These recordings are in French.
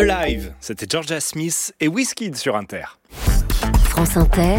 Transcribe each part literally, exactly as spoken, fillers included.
Alive, c'était Georgia Smith et Wizkid sur Inter. France Inter,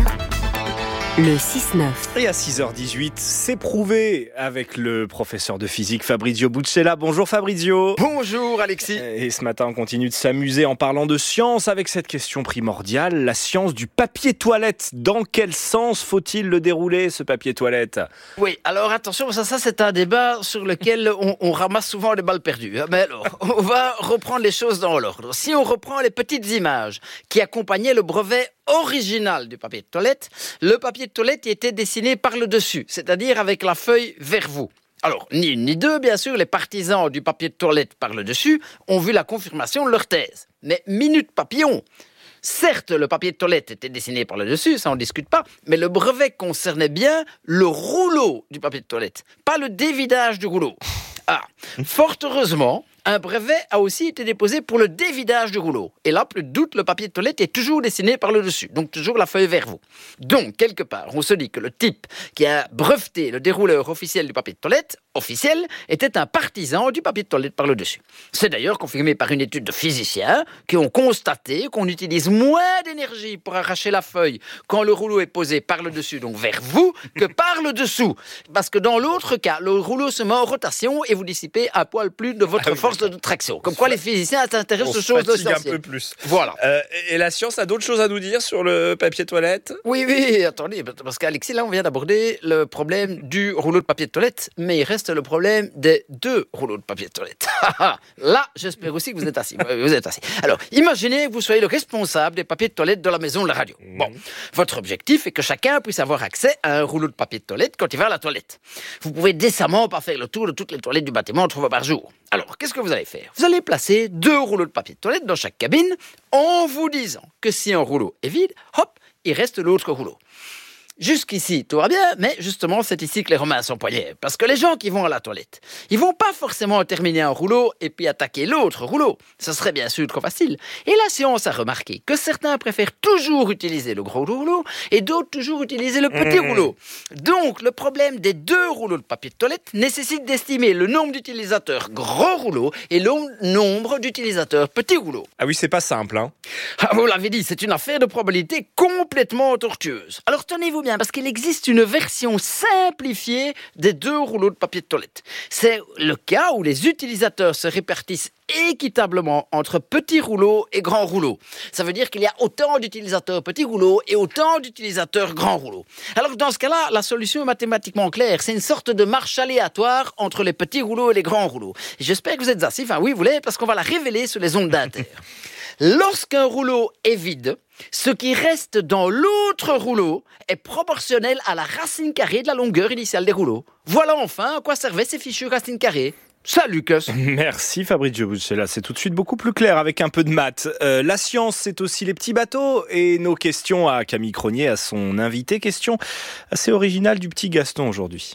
le six neuf. Et à six heures dix-huit, c'est prouvé avec le professeur de physique Fabrizio Buccella. Bonjour Fabrizio. Bonjour Alexis. Et ce matin, on continue de s'amuser en parlant de science avec cette question primordiale, la science du papier toilette. Dans quel sens faut-il le dérouler, ce papier toilette ? Oui, alors attention, ça, ça c'est un débat sur lequel on, on ramasse souvent les balles perdues. Mais alors, on va reprendre les choses dans l'ordre. Si on reprend les petites images qui accompagnaient le brevet original du papier de toilette, le papier de toilette était dessiné par le dessus, c'est-à-dire avec la feuille vers vous. Alors, ni une ni deux, bien sûr, les partisans du papier de toilette par le dessus ont vu la confirmation de leur thèse. Mais minute papillon. Certes, le papier de toilette était dessiné par le dessus, ça on ne discute pas, mais le brevet concernait bien le rouleau du papier de toilette, pas le dévidage du rouleau. Ah, fort heureusement, un brevet a aussi été déposé pour le dévidage du rouleau. Et là, plus de doute, le papier de toilette est toujours dessiné par le dessus, donc toujours la feuille vers vous. Donc, quelque part, on se dit que le type qui a breveté le dérouleur officiel du papier de toilette, officiel, était un partisan du papier de toilette par le dessus. C'est d'ailleurs confirmé par une étude de physiciens qui ont constaté qu'on utilise moins d'énergie pour arracher la feuille quand le rouleau est posé par le dessus, donc vers vous, que par le dessous. Parce que dans l'autre cas, le rouleau se met en rotation et vous dissipez un poil plus de votre force de traction. Comme quoi les physiciens s'intéressent aux choses essentielles. On se fatigue un peu plus. Voilà. Euh, et la science a d'autres choses à nous dire sur le papier toilette ? Oui, oui, attendez, parce qu'Alexis, là, on vient d'aborder le problème du rouleau de papier de toilette, mais il reste le problème des deux rouleaux de papier de toilette. Là, j'espère aussi que vous êtes assis. Vous êtes assis. Alors, imaginez que vous soyez le responsable des papiers de toilette de la maison de la radio. Bon, votre objectif est que chacun puisse avoir accès à un rouleau de papier de toilette quand il va à la toilette. Vous pouvez décemment pas faire le tour de toutes les toilettes du bâtiment trois fois par jour. Alors, qu'est-ce que vous allez faire ? Vous allez placer deux rouleaux de papier de toilette dans chaque cabine en vous disant que si un rouleau est vide, hop, il reste l'autre rouleau. Jusqu'ici, tout va bien, mais justement, c'est ici que les Romains s'empoignaient. Parce que les gens qui vont à la toilette, ils vont pas forcément terminer un rouleau et puis attaquer l'autre rouleau. Ce serait bien sûr trop facile. Et la science a remarqué que certains préfèrent toujours utiliser le gros rouleau et d'autres toujours utiliser le petit mmh. rouleau. Donc, le problème des deux rouleaux de papier de toilette nécessite d'estimer le nombre d'utilisateurs gros rouleau et le nombre d'utilisateurs petit rouleau. Ah oui, c'est pas simple, hein ? Ah, vous l'avez dit, c'est une affaire de probabilité complètement tortueuse. Alors, tenez-vous bien, parce qu'il existe une version simplifiée des deux rouleaux de papier de toilette. C'est le cas où les utilisateurs se répartissent équitablement entre petits rouleaux et grands rouleaux. Ça veut dire qu'il y a autant d'utilisateurs petits rouleaux et autant d'utilisateurs grands rouleaux. Alors dans ce cas-là, la solution est mathématiquement claire. C'est une sorte de marche aléatoire entre les petits rouleaux et les grands rouleaux. Et j'espère que vous êtes assis. Enfin oui, vous l'êtes, parce qu'on va la révéler sur les ondes d'Inter. Lorsqu'un rouleau est vide, ce qui reste dans l'autre rouleau est proportionnel à la racine carrée de la longueur initiale des rouleaux. Voilà enfin à quoi servaient ces fichues racines carrées. Salut Lucas. Merci Fabrizio Buccella, c'est tout de suite beaucoup plus clair avec un peu de maths. Euh, la science, c'est aussi les petits bateaux et nos questions à Camille Cronier, à son invité. Question assez originale du petit Gaston aujourd'hui.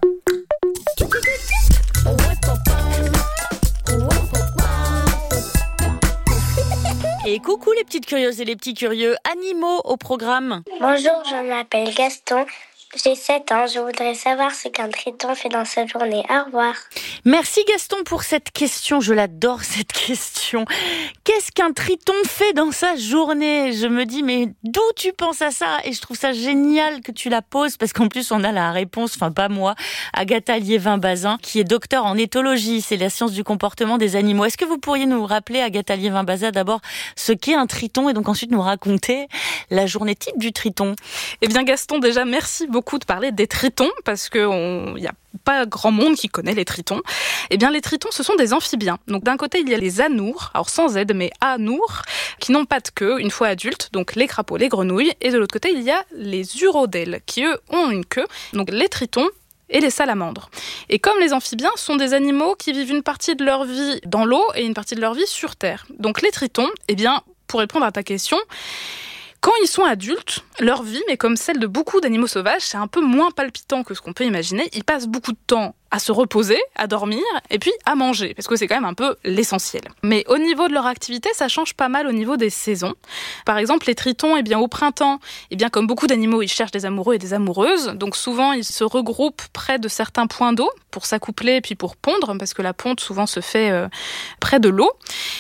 Et coucou les petites curieuses et les petits curieux, animaux au programme. Bonjour, je m'appelle Gaston, j'ai sept ans, je voudrais savoir ce qu'un triton fait dans sa journée. Au revoir. Merci Gaston pour cette question, je l'adore cette question. Qu'est-ce qu'un triton fait dans sa journée ? Je me dis, mais d'où tu penses à ça ? Et je trouve ça génial que tu la poses, parce qu'en plus on a la réponse, enfin pas moi, Agatha Liévin-Bazin, qui est docteur en éthologie, c'est la science du comportement des animaux. Est-ce que vous pourriez nous rappeler, Agatha Liévin-Bazin, d'abord ce qu'est un triton et donc ensuite nous raconter la journée type du triton ? Eh bien Gaston, déjà merci beaucoup de parler des tritons, parce qu'il n'y a pas grand monde qui connaît les tritons. Eh bien, les tritons, ce sont des amphibiens. Donc, d'un côté, il y a les anours, alors sans Z, mais anours, qui n'ont pas de queue une fois adultes, donc les crapauds, les grenouilles. Et de l'autre côté, il y a les urodèles, qui eux ont une queue, donc les tritons et les salamandres. Et comme les amphibiens sont des animaux qui vivent une partie de leur vie dans l'eau et une partie de leur vie sur Terre. Donc, les tritons, eh bien, pour répondre à ta question, quand ils sont adultes, leur vie, mais comme celle de beaucoup d'animaux sauvages, c'est un peu moins palpitant que ce qu'on peut imaginer. Ils passent beaucoup de temps à se reposer, à dormir, et puis à manger, parce que c'est quand même un peu l'essentiel. Mais au niveau de leur activité, ça change pas mal au niveau des saisons. Par exemple, les tritons, eh bien, au printemps, eh bien, comme beaucoup d'animaux, ils cherchent des amoureux et des amoureuses, donc souvent ils se regroupent près de certains points d'eau pour s'accoupler et puis pour pondre, parce que la ponte souvent se fait euh, près de l'eau.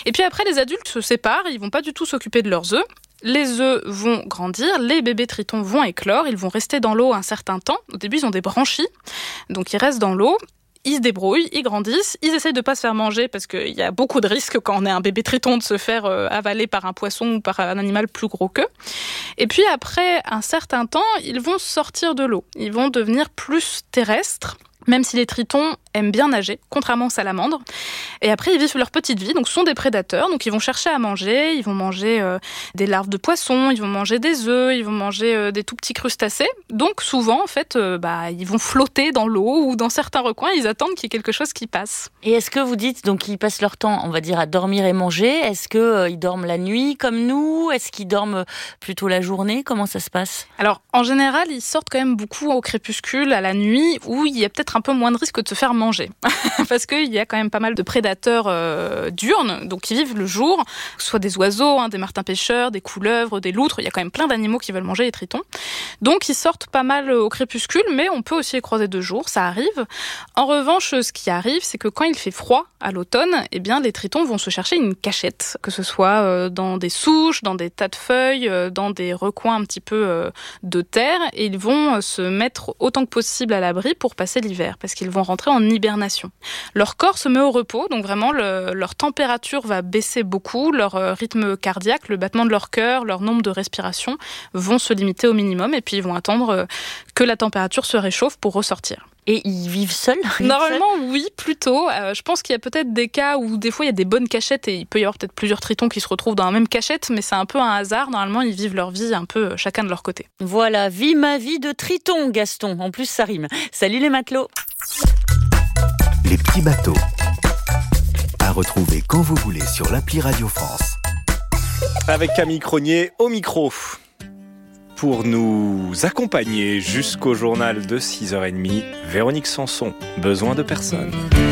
Et puis après, les adultes se séparent, ils vont pas du tout s'occuper de leurs œufs. Les œufs vont grandir, les bébés tritons vont éclore, ils vont rester dans l'eau un certain temps. Au début, ils ont des branchies, donc ils restent dans l'eau. Ils se débrouillent, ils grandissent, ils essayent de ne pas se faire manger parce qu'il y a beaucoup de risques quand on est un bébé triton de se faire euh, avaler par un poisson ou par un animal plus gros qu'eux. Et puis après un certain temps, ils vont sortir de l'eau. Ils vont devenir plus terrestres, même si les tritons aiment bien nager, contrairement aux salamandres. Et après, ils vivent leur petite vie, donc ce sont des prédateurs, donc ils vont chercher à manger, ils vont manger euh, des larves de poissons, ils vont manger des œufs, ils vont manger euh, des tout petits crustacés. Donc souvent, en fait, euh, bah, ils vont flotter dans l'eau ou dans certains recoins, ils attendent qu'il y ait quelque chose qui passe. Et est-ce que vous dites, donc ils passent leur temps, on va dire, à dormir et manger? Est-ce qu'ils euh, dorment la nuit comme nous? Est-ce qu'ils dorment plutôt la journée? Comment ça se passe? Alors, en général, ils sortent quand même beaucoup au crépuscule, à la nuit, où il y a peut-être un peu moins de risque de se faire manger. Parce qu'il y a quand même pas mal de prédateurs euh, diurnes, donc qui vivent le jour, que ce soit des oiseaux, hein, des martins pêcheurs, des couleuvres, des loutres, il y a quand même plein d'animaux qui veulent manger les tritons. Donc ils sortent pas mal au crépuscule, mais on peut aussi les croiser de jour, ça arrive. En revanche, ce qui arrive, c'est que quand il fait froid à l'automne, eh bien, les tritons vont se chercher une cachette, que ce soit euh, dans des souches, dans des tas de feuilles, euh, dans des recoins un petit peu euh, de terre, et ils vont euh, se mettre autant que possible à l'abri pour passer l'hiver, parce qu'ils vont rentrer en hibernation. Leur corps se met au repos, donc vraiment le, leur température va baisser beaucoup, leur euh, rythme cardiaque, le battement de leur cœur, leur nombre de respirations vont se limiter au minimum, et puis ils vont attendre euh, que la température se réchauffe pour ressortir. Et ils vivent seuls? Normalement, oui, plutôt. Euh, je pense qu'il y a peut-être des cas où des fois il y a des bonnes cachettes et il peut y avoir peut-être plusieurs tritons qui se retrouvent dans la même cachette, mais c'est un peu un hasard. Normalement, ils vivent leur vie un peu chacun de leur côté. Voilà, vie ma vie de triton, Gaston. En plus, ça rime. Salut les matelots. Les petits bateaux. À retrouver quand vous voulez sur l'appli Radio France. Avec Camille Cronier au micro. Pour nous accompagner jusqu'au journal de six heures trente, Véronique Sanson, besoin de personne.